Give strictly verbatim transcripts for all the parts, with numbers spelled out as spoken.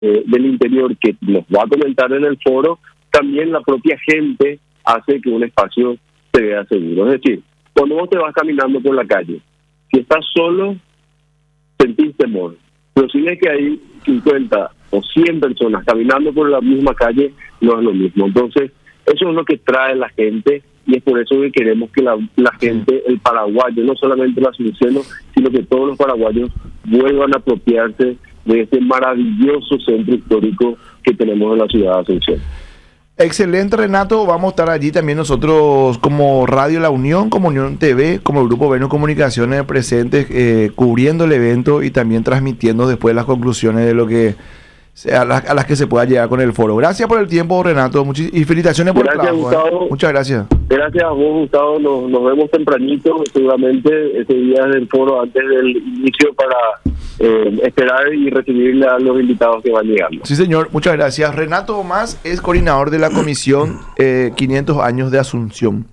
eh, del interior que nos va a comentar en el foro, también la propia gente hace que un espacio se vea seguro. Es decir, cuando vos te vas caminando por la calle, si estás solo, sentís temor. Pero si ves que hay cincuenta o cien personas caminando por la misma calle, no es lo mismo. Entonces, eso es lo que trae la gente y es por eso que queremos que la, la gente, el paraguayo, no solamente el azuceno, sino que todos los paraguayos vuelvan a apropiarse de este maravilloso centro histórico que tenemos en la ciudad de Asunción. Excelente, Renato. Vamos a estar allí también nosotros como Radio La Unión, como Unión T V, como el Grupo Venus Comunicaciones presentes, eh, cubriendo el evento y también transmitiendo después las conclusiones de lo que a las, a las que se pueda llegar con el foro. Gracias por el tiempo, Renato, Muchis- y felicitaciones por Gracias, el trabajo. Gustavo. ¿eh? Muchas gracias. Gracias a vos, Gustavo. Nos, nos vemos tempranito, seguramente ese día del foro antes del inicio para eh, esperar y recibir a los invitados que van llegando. Sí, señor, muchas gracias. Renato Más es coordinador de la comisión eh, quinientos años de Asunción.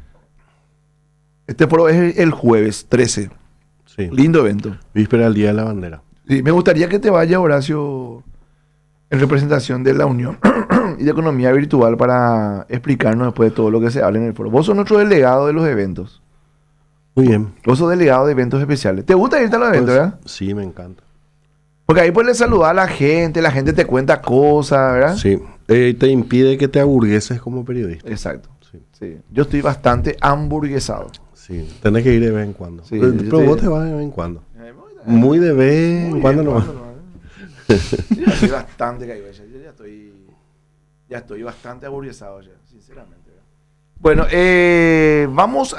Este foro es el jueves trece. Sí. Lindo evento. Víspera del Día de la Bandera. Sí, me gustaría que te vaya, Horacio, en representación de la Unión y de Economía Virtual para explicarnos después de todo lo que se habla en el foro. Vos sos nuestro delegado de los eventos. Muy bien. Vos sos delegado de eventos especiales. ¿Te gusta irte a los eventos, Pues, verdad? sí, me encanta. Porque ahí puedes saludar a la gente, la gente te cuenta cosas, ¿verdad? Sí. Eh, te impide que te aburgueses como periodista. Exacto. Sí. Sí. Yo estoy bastante hamburguesado. Sí. Tenés que ir de vez en cuando. Sí, pero yo pero estoy- vos te vas de vez en cuando. Muy de vez en Muy cuando bien, nomás. ¿cuándo no? Sí, ya estoy bastante caído. Ya, yo ya estoy, ya estoy bastante aburguesado ya, sinceramente. ¿verdad? Bueno, eh, vamos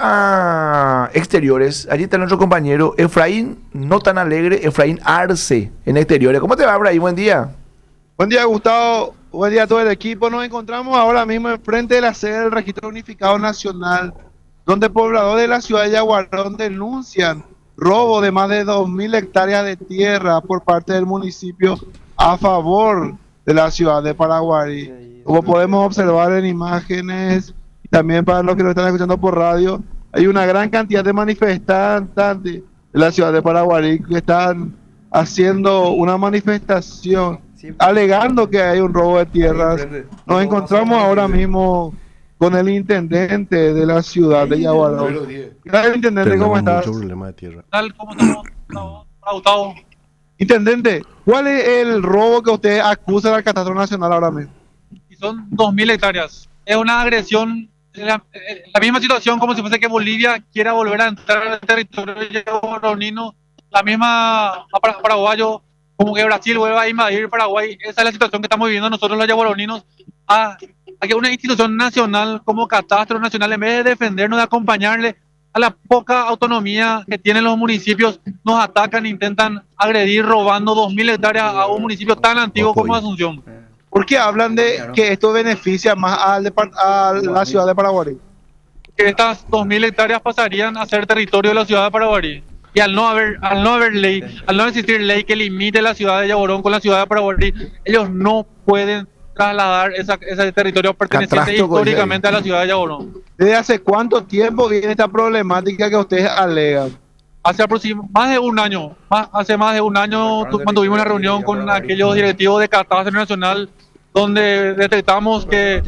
a exteriores. Allí está nuestro compañero Efraín, no tan alegre, Efraín Arce, en exteriores. ¿Cómo te va, Efraín? Buen día. Buen día, Gustavo. Buen día a todo el equipo. Nos encontramos ahora mismo enfrente de la sede del Registro Unificado Nacional, donde pobladores de la ciudad de Yaguarón denuncian robo de más de dos mil hectáreas de tierra por parte del municipio a favor de la ciudad de Paraguarí. Como podemos observar en imágenes, y también para los que lo están escuchando por radio, hay una gran cantidad de manifestantes de la ciudad de Paraguarí que están haciendo una manifestación alegando que hay un robo de tierras. Nos encontramos ahora mismo con el intendente de la ciudad de Yaguarón. Gracias, intendente, ¿cómo Tenemos estás? mucho problema de tierra. tal? ¿Cómo estamos, Gustavo? Hola, Gustavo? Intendente, ¿cuál es el robo que usted acusa al Catastro Nacional ahora mismo? Y son dos mil hectáreas. Es una agresión, la, la misma situación como si fuese que Bolivia quiera volver a entrar al territorio yaguaronino, la misma para paraguayo, como que Brasil vuelva a invadir Paraguay. Esa es la situación que estamos viviendo nosotros los yaguaroninos, a, a que una institución nacional como Catastro Nacional, en vez de defendernos, de acompañarle a la poca autonomía que tienen los municipios, nos atacan e intentan agredir robando dos mil hectáreas a un municipio tan antiguo como Asunción. ¿Por qué hablan de que esto beneficia más al depart- a la ciudad de Paraguarí? Que estas dos mil hectáreas pasarían a ser territorio de la ciudad de Paraguarí. Y al no haber al no haber ley, al no existir ley que limite la ciudad de Yaguarón con la ciudad de Paraguarí, ellos no pueden trasladar esa, ese territorio perteneciente Catastro, pues, históricamente a la ciudad de Yaguarón. ¿Desde hace cuánto tiempo viene esta problemática que ustedes alegan? Hace aproximadamente más de un año, más, hace más de un año tu- mantuvimos una reunión con aquellos directivos de Catastro Nacional donde detectamos que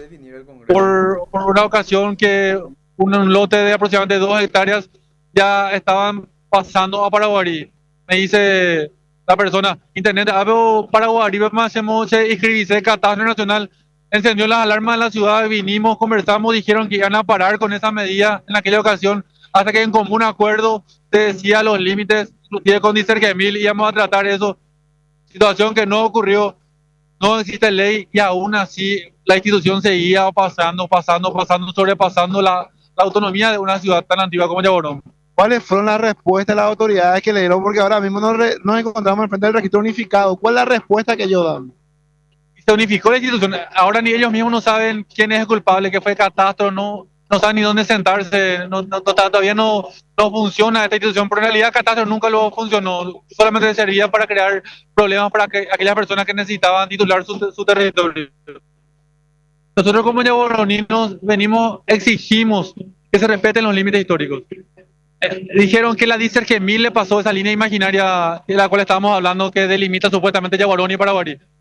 por, por una ocasión que un, un lote de aproximadamente dos hectáreas ya estaban pasando a Paraguarí. Me dice la persona, intendente, hablo Paraguarí, me hacemos inscribirse Catastro Nacional, encendió las alarmas en la ciudad, vinimos, conversamos, dijeron que iban a parar con esa medida en aquella ocasión, hasta que en común acuerdo se decía los límites, inclusive con Dicergemil, íbamos a tratar eso, situación que no ocurrió, no existe ley y aún así la institución seguía pasando, pasando, pasando, sobrepasando la, la autonomía de una ciudad tan antigua como Yaguarón. ¿Cuáles fueron las respuestas de las autoridades que le dieron? Porque ahora mismo nos, re- nos encontramos enfrente del registro unificado. ¿Cuál es la respuesta que ellos dan? Se unificó la institución, ahora ni ellos mismos no saben quién es el culpable, que fue Catastro, no, no saben ni dónde sentarse, no, no- todavía no, no funciona esta institución, pero en realidad Catastro nunca lo funcionó, solamente servía para crear problemas para que aquellas personas que necesitaban titular su, su territorio. Nosotros como yaguaroninos venimos, exigimos que se respeten los límites históricos. Eh, dijeron que la Dícer Gemil le pasó esa línea imaginaria de la cual estábamos hablando que delimita supuestamente Yaguarón y Paraguarí.